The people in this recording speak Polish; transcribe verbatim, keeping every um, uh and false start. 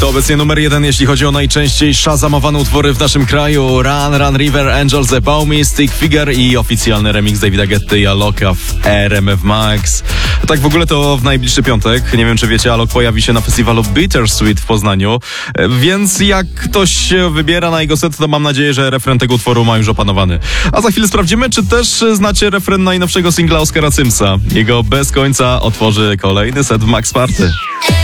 To obecnie numer jeden, jeśli chodzi o najczęściej szazamowane utwory w naszym kraju. Run, Run River, Angels Above Me, Stick Figure i oficjalny remix Davida Guetty i Aloka w R M F Max. Tak w ogóle to w najbliższy piątek, nie wiem czy wiecie, Alok pojawi się na festiwalu Bittersweet w Poznaniu, więc jak ktoś się wybiera na jego set, to mam nadzieję, że refren tego utworu ma już opanowany. A za chwilę sprawdzimy, czy też znacie refren najnowszego singla Oskara Symsa. Jego Bez końca otworzy kolejny set w Max Party.